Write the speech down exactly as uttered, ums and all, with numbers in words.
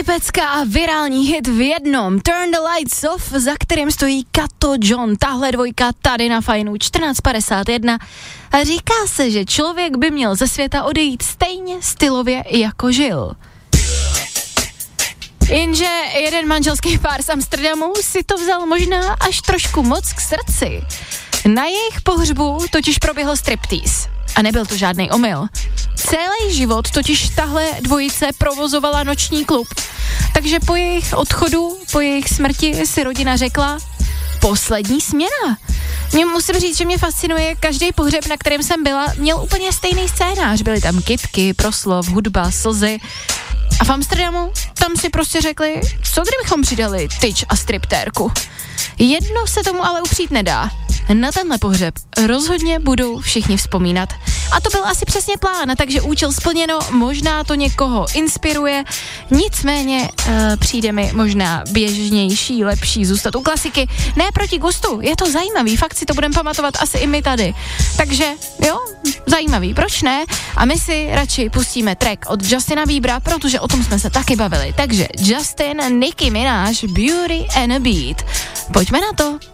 Typecká a virální hit v jednom, Turn the Lights Off, za kterým stojí Kato John, tahle dvojka tady na Fajnu čtrnáct padesát jedna a říká se, že člověk by měl ze světa odejít stejně stylově, jako žil. Jenže jeden manželský pár z Amsterdamu si to vzal možná až trošku moc k srdci. Na jejich pohřbu totiž proběhl striptease. A nebyl to žádný omyl. Celý život totiž tahle dvojice provozovala noční klub. Takže po jejich odchodu, po jejich smrti si rodina řekla poslední směna. Mě musím říct, že mě fascinuje, každý pohřeb, na kterém jsem byla, měl úplně stejný scénář. Byly tam kytky, proslov, hudba, slzy. A v Amsterdamu tam si prostě řekli, co kdybychom přidali tyč a striptérku. Jedno se tomu ale upřít nedá. Na tenhle pohřeb rozhodně budou všichni vzpomínat. A to byl asi přesně plán, takže účel splněno, možná to někoho inspiruje, nicméně uh, přijde mi možná běžnější, lepší zůstat u klasiky. Ne proti gustu, je to zajímavý, fakt si to budeme pamatovat asi i my tady. Takže jo, zajímavý, proč ne? A my si radši pustíme track od Justina Biebera, protože o tom jsme se taky bavili. Takže Justin, Nicki Minaj, Beauty and a Beat. Pojďme na to.